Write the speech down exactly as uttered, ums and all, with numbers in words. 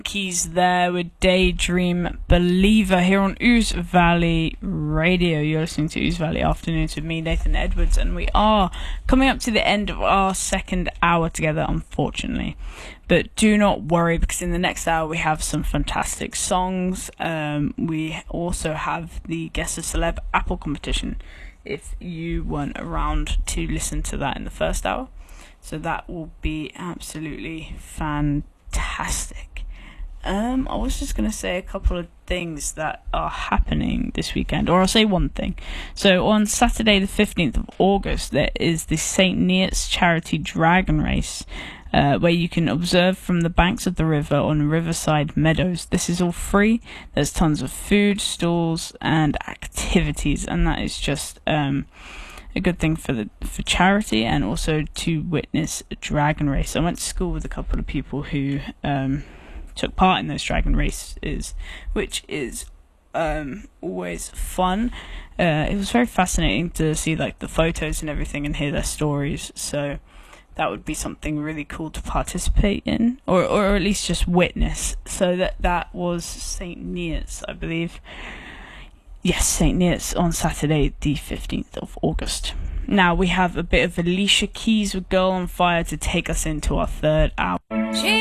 Keys there with Daydream Believer here on Ouse Valley Radio. You're listening to Ouse Valley Afternoons with me, Nathan Edwards, and we are coming up to the end of our second hour together, unfortunately. But do not worry, because in the next hour we have some fantastic songs. Um, we also have the Guess a Celeb Apple competition, if you weren't around to listen to that in the first hour. So that will be absolutely fantastic. Um, I was just going to say a couple of things that are happening this weekend, or I'll say one thing. So on Saturday the fifteenth of August, there is the Saint Neots Charity Dragon Race, uh, where you can observe from the banks of the river on Riverside Meadows. This is all free. There's tons of food, stalls, and activities, and that is just um, a good thing for the for charity, and also to witness a dragon race. I went to school with a couple of people who um, took part in those dragon races, which is um, always fun. Uh, it was very fascinating to see like the photos and everything and hear their stories. So that would be something really cool to participate in, or or at least just witness. So that that was Saint Neots, I believe. Yes, Saint Neots on Saturday the fifteenth of August. Now we have a bit of Alicia Keys with Girl on Fire to take us into our third hour.